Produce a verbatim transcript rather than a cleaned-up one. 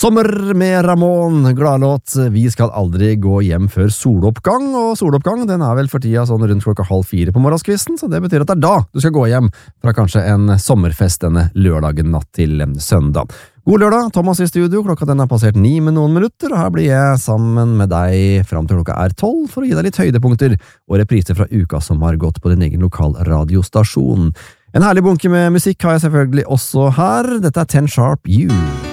Sommer med Ramón, gladlåt. Vi skal aldri gå hjem før soloppgang, og soloppgang den er vel for tida sånn rundt klokka halv fire på morgenskvisten, så det betyr at det er da du skal gå hjem fra kanskje en sommerfest denne lørdagen natt til søndag. God lørdag, Thomas i studio, klokka den er passert ni med noen minutter, og her blir jeg sammen med deg fram til klokka er tolv for å gi deg litt høydepunkter og repriser fra uka som har gått på din egen lokal radiostasjon. En herlig bunke med musikk har jeg selvfølgelig også her. Dette er Ten Sharp You.